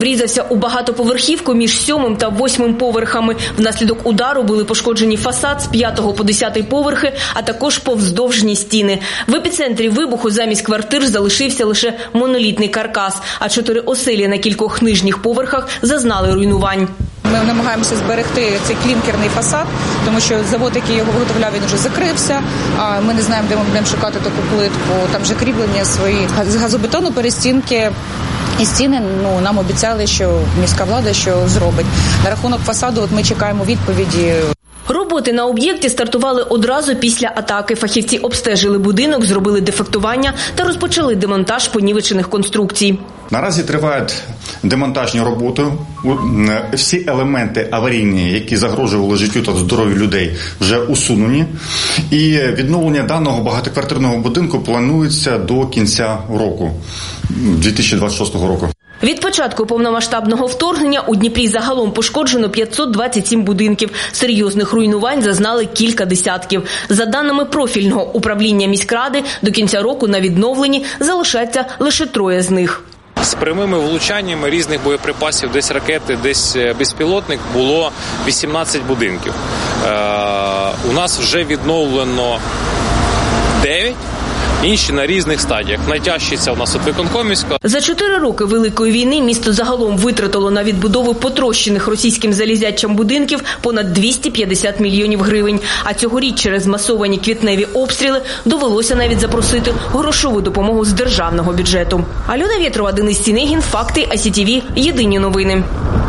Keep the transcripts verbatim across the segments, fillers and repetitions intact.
врізався у багатоповерхівку між сьомим та восьмим поверхами. Внаслідок удару були пошкоджені фасад з п'ятого по десятий поверхи, а також повздовжні стіни. В епіцентрі вибуху замість квартир залишився лише монолітний каркас, а чотири оселі на кількох нижніх поверхах зазнали руйнувань. Ми намагаємося зберегти цей клінкерний фасад, тому що завод, який його виготовляв, він вже закрився. А ми не знаємо, де ми будемо шукати таку плитку. Там вже кріплення свої з газобетону, перестінки і стіни. Ну, нам обіцяли, що міська влада що зробить. На рахунок фасаду от ми чекаємо відповіді. Роботи на об'єкті стартували одразу після атаки. Фахівці обстежили будинок, зробили дефектування та розпочали демонтаж понівечених конструкцій. Наразі тривають демонтажні роботи. Всі елементи аварійні, які загрожували життю та здоров'ю людей, вже усунені. І відновлення даного багатоквартирного будинку планується до кінця року, дві тисячі двадцять шостого року. Від початку повномасштабного вторгнення у Дніпрі загалом пошкоджено п'ятсот двадцять сім будинків. Серйозних руйнувань зазнали кілька десятків. За даними профільного управління міськради, до кінця року на відновленні залишаться лише троє з них. З прямими влучаннями різних боєприпасів, десь ракети, десь безпілотник, було вісімнадцять будинків. Е, у нас вже відновлено дев'ять. Інші на різних стадіях. Найтяжчі це у нас от Виконкомівська. За чотири роки Великої війни місто загалом витратило на відбудову потрощених російським залізячам будинків понад двісті п'ятдесят мільйонів гривень. А цьогоріч через масовані квітневі обстріли довелося навіть запросити грошову допомогу з державного бюджету. Альона Вєтрова, Денис Сінегін, Факти, ай сі ті ві, Єдині новини.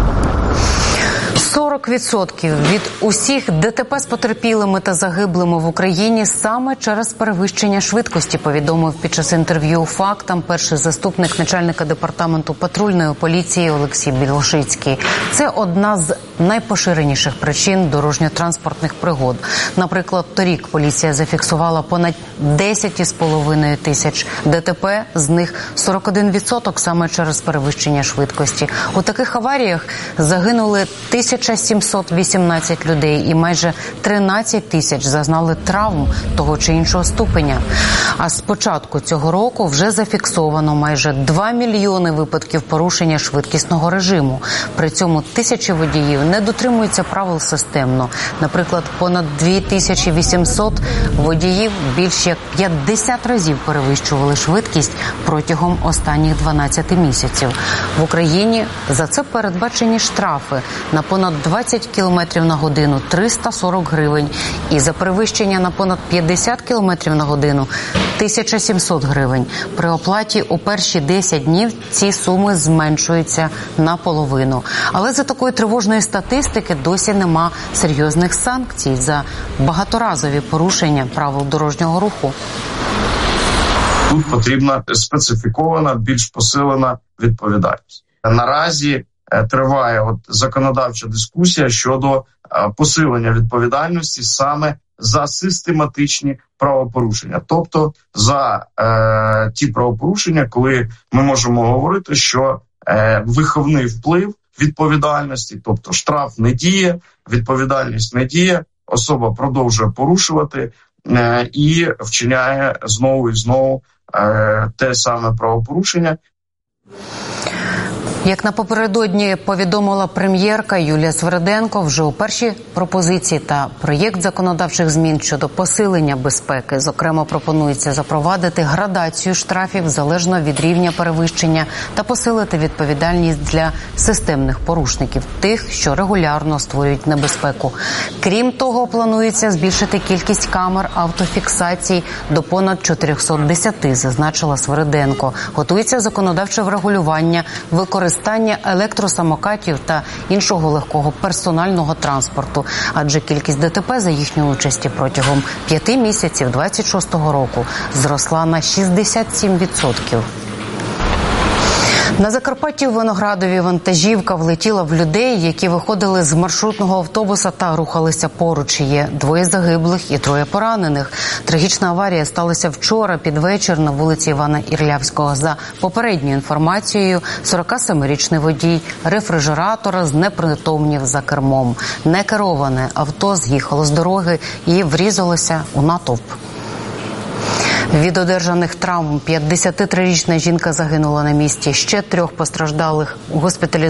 сорок відсотків від усіх ДТП з потерпілими та загиблими в Україні саме через перевищення швидкості, повідомив під час інтерв'ю «Фактам» перший заступник начальника департаменту патрульної поліції Олексій Білошицький. Це одна з найпоширеніших причин дорожньо-транспортних пригод. Наприклад, торік поліція зафіксувала понад десять із половиною тисяч ДТП, з них сорок один відсоток саме через перевищення швидкості. У таких аваріях загинули тисяча сімсот вісімнадцять людей і майже тринадцять тисяч зазнали травм того чи іншого ступеня. А з початку цього року вже зафіксовано майже два мільйони випадків порушення швидкісного режиму. При цьому тисячі водіїв не дотримуються правил системно. Наприклад, понад дві тисячі вісімсот водіїв більш як п'ятдесят разів перевищували швидкість протягом останніх дванадцяти місяців. В Україні за це передбачені штрафи на понад двадцять кілометрів на годину – триста сорок гривень. І за перевищення на понад п'ятдесят кілометрів на годину – тисяча сімсот гривень. При оплаті у перші десять днів ці суми зменшуються наполовину. Але за такої тривожної статистики досі нема серйозних санкцій за багаторазові порушення правил дорожнього руху. Тут потрібна специфікована, більш посилена відповідальність. Наразі триває от законодавча дискусія щодо посилення відповідальності саме за систематичні правопорушення, тобто за е, ті правопорушення, коли ми можемо говорити, що е, виховний вплив відповідальності, тобто штраф не діє, відповідальність не діє, особа продовжує порушувати е, і вчиняє знову і знову е, те саме правопорушення. Як напередодні повідомила прем'єрка Юлія Свериденко, вже у першій пропозиції та проєкт законодавчих змін щодо посилення безпеки. Зокрема, пропонується запровадити градацію штрафів залежно від рівня перевищення та посилити відповідальність для системних порушників, тих, що регулярно створюють небезпеку. Крім того, планується збільшити кількість камер автофіксацій до понад чотириста десять, зазначила Свериденко. Готується законодавче врегулювання використання використання електросамокатів та іншого легкого персонального транспорту, адже кількість ДТП за їхньої участі протягом п'яти місяців двадцять шостого року зросла на шістдесят сім відсотків. На Закарпатті у Виноградові вантажівка влетіла в людей, які виходили з маршрутного автобуса та рухалися поруч. Є двоє загиблих і троє поранених. Трагічна аварія сталася вчора під вечір на вулиці Івана Ірлявського. За попередньою інформацією, сорокасемирічний водій рефрижератора знепритомнів за кермом. Некероване авто з'їхало з дороги і врізалося у натовп. Від одержаних травм п'ятдесятитрирічна жінка загинула на місці. Ще трьох постраждалих госпіталізували.